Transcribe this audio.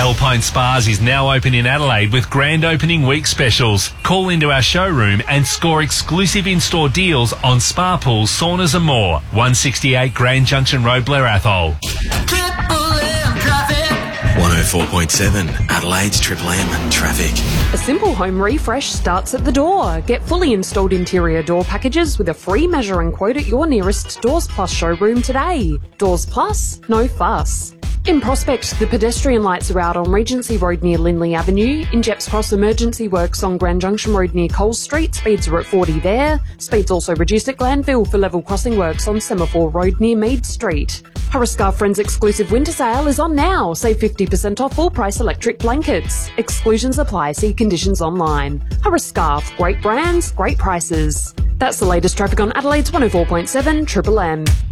Alpine Spas is now open in Adelaide with grand opening week specials. Call into our showroom and score exclusive in-store deals on spa pools, saunas and more. 168 Grand Junction Road, Blair Athol. 104.7 Adelaide's Triple M traffic. A simple home refresh starts at the door. Get fully installed interior door packages with a free measure and quote at your nearest Doors Plus showroom today. Doors Plus, no fuss. In Prospect, the pedestrian lights are out on Regency Road near Lindley Avenue. In Jeps Cross, emergency works on Grand Junction Road near Coles Street. Speeds are at 40 there. Speeds also reduced at Glanville for level crossing works on Semaphore Road near Mead Street. Harriscar Friends exclusive winter sale is on now. Save 50% off full price electric blankets. Exclusions apply. See conditions online. Harriscar, great brands, great prices. That's the latest traffic on Adelaide's 104.7 Triple M.